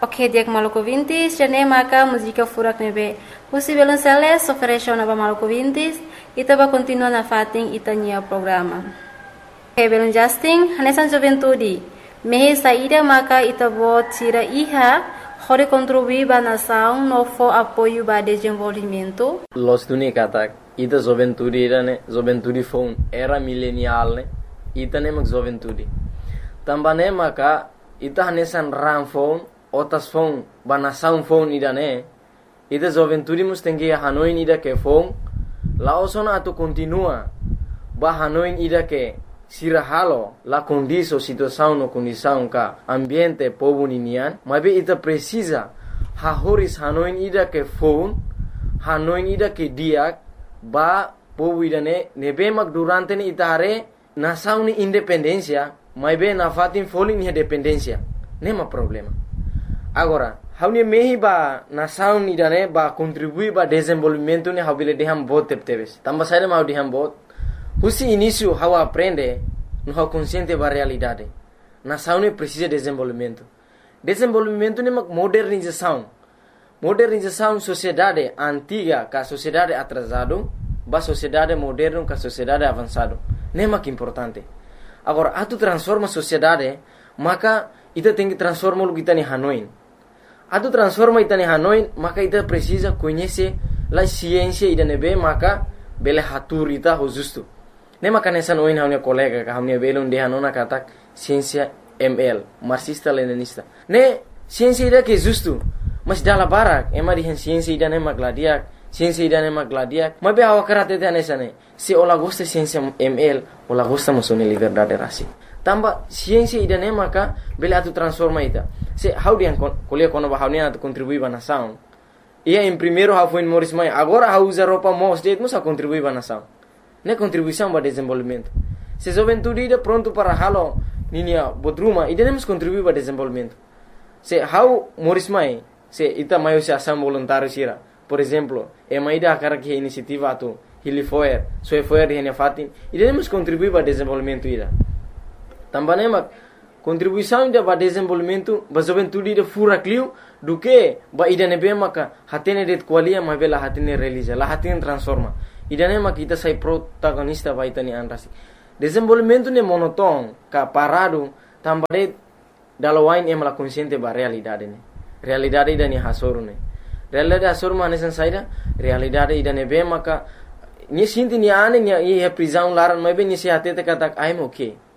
Ok, dia Maluku Vintis, jane maka música furak nebe. Pusi Violonceles ofereceu na Maluku Vintis, ita ba continua na fating ita nia programa. Ok, Belon Justin, hanesan juventude. Mehe saída maka ita bo tira iha, hore contribuir ba nação no fo apoio ba desenvolvimento. Los tuni katak, ita juventude foi era milenial ne, ita ne mak juventude. Tambane maka ita hanesan ram phone, otas phone, ba nação phone ida ne, ita juventude mus tengi Hanoi ida ke phone, laosona atu continua, ba Hanoi ida ke sirahalo la condição situação no condição ka ambiente povo ninian, mas ita precisa hahoris Hanoi ida ke phone, Hanoi ida ke diak, ba povo ida ne nebe mak durante ni ita hare nação ni independência, mas na fatin foling ni dependência, nema problema. Agora, haunia mehi ba nação ida ne ba contribuir ba desenvolvimento ni habile deham bot tepteves. Tamba saída mau deham bot. Husi início how aprende no how consciente ba realidade. Nação ne precisa de desenvolvimento. Desenvolvimento ne mak modernização. Modernização sociedade antiga ka sociedade atrasado, ba sociedade moderno ka sociedade avançado. Ne mak importante. Agora, atu transforma sociedade, maka ita tem que transformar o que está em Hanoi. Atu transforma ita em Hanoi, maka ita precisa conhecer a ciência ida nebe, maka bele hatur ita ho justo. Ne maka nessa noin haunia colega ka haunia belon de hanona katak ciência ML, marxista leninista. Ne ciência ida que justo, mas dala barak, ema di ciência ida ne magladiak, ciência ida ne magladiak. Mas be hawa karate te nessa ne. Se ola gosta ciência ML, ola gosta mosone liberdade rasi. Tamba ciência ida ne maka bele atu transforma ita. Se how dia kuliah kono ba haunia atu contribuir ba nação. Ia em primeiro how foi Morris Mai, agora how usa roupa mos de musa contribuir ba nação. Ne contribuição ba desenvolvimento. Se juventude ida pronto para halo ninia bodruma, ida nemos contribuir ba desenvolvimento. Se how Morris Mai, se ita maio se ação voluntário sira. Por exemplo, emaida akara que iniciativa atu Hilifoer, Soefoer di Henefatin, ida nemos contribuir ba desenvolvimento ida. Também mak contribuição ida ba desenvolvimento ba juventude ida fura clio do que ba ida nebe maka hatene det qualia ma bela hatene realiza, la hatene transforma. Ida ne mak ita sai protagonista ba ita ni anrasi. Desenvolvimento ne monoton ka parado também dalawain emala consciente ba realidade ne. Realidade ida ni hasoru ne. Realidade hasoru manesan saida, realidade ida nebe maka ni sinti ni ane ni prisão laran ma be ni se hatete katak I'm okay.